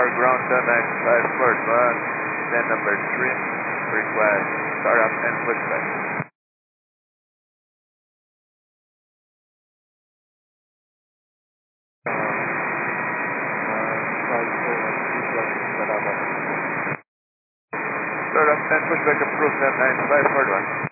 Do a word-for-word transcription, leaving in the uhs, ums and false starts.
ground ten nine five Fort one, then number three, request start up and pushback. Start up and pushback approved ten nine five Fort one.